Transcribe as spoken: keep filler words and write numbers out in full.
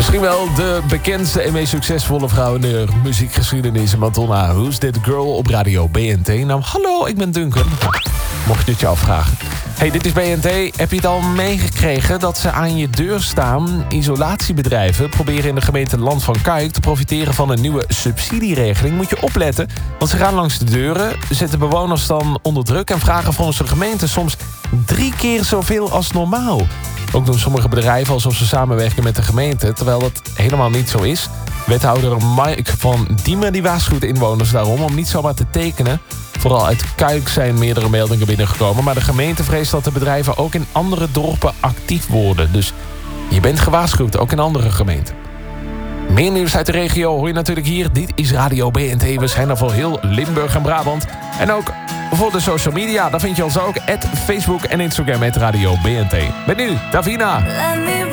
Misschien wel de bekendste en meest succesvolle vrouw in de muziekgeschiedenis. Madonna, Who's That Girl op Radio B N T. Nou, hallo, ik ben Duncan. Mocht je het je afvragen. Hey, dit is B N T. Heb je het al meegekregen dat ze aan je deur staan? Isolatiebedrijven proberen in de gemeente Land van Kuik te profiteren van een nieuwe subsidieregeling. Moet je opletten, want ze gaan langs de deuren, zetten bewoners dan onder druk en vragen volgens de gemeente soms drie keer zoveel als normaal. Ook doen sommige bedrijven alsof ze samenwerken met de gemeente, terwijl dat helemaal niet zo is. Wethouder Mike van Diemen die waarschuwt inwoners daarom om niet zomaar te tekenen. Vooral uit Kuik zijn meerdere meldingen binnengekomen, maar de gemeente vreest dat de bedrijven ook in andere dorpen actief worden. Dus je bent gewaarschuwd, ook in andere gemeenten. Meer nieuws uit de regio hoor je natuurlijk hier. Dit is Radio B N T. We zijn er voor heel Limburg en Brabant. En ook voor de social media. Daar vind je ons ook. at Facebook en Instagram met Radio B N T. Met nu, Davina.